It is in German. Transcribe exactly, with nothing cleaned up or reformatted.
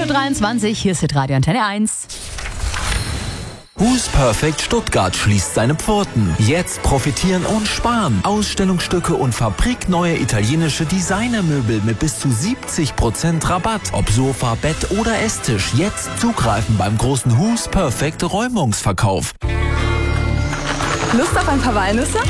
Uhr dreiundzwanzig, hier ist Hitradio Antenne eins. Who's Perfect Stuttgart schließt seine Pforten. Jetzt profitieren und sparen. Ausstellungsstücke und fabrikneue italienische Designermöbel mit bis zu siebzig Prozent Rabatt. Ob Sofa, Bett oder Esstisch. Jetzt zugreifen beim großen Who's Perfect Räumungsverkauf. Lust auf ein paar Walnüsse?